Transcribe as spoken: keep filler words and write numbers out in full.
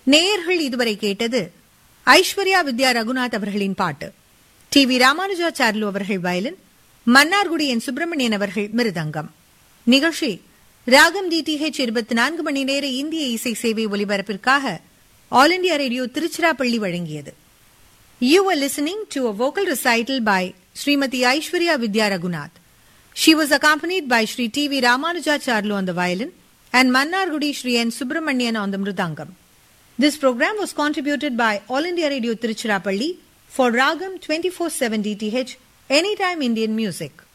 நேயர்கள் இதுவரை கேட்டது ஐஸ்வர்யா வித்யா ரகுநாத் அவர்களின் பாட்டு. டி வி ராமானுஜாச்சார்லு அவர்கள் வயலின், மன்னார்குடி என் சுப்பிரமணியன் அவர்கள் மிருதங்கம். நிகழ்ச்சி ராகம் டிடிஹெச் இருபத்தி நான்கு மணி நேர இந்திய இசை சேவை ஒலிபரப்பிற்காக ஆல் இண்டியா ரேடியோ திருச்சிராப்பள்ளி வழங்கியது. You were listening to a vocal recital by Srimati Aishwarya Vidya Raghunath. She was accompanied by Sri T V Ramanujacharlu on the violin and Mannargudi Sri N. Subramanian on the mridangam. This program was contributed by All India Radio Tiruchirappalli for Ragam twenty-four seven D T H, Anytime Indian Music.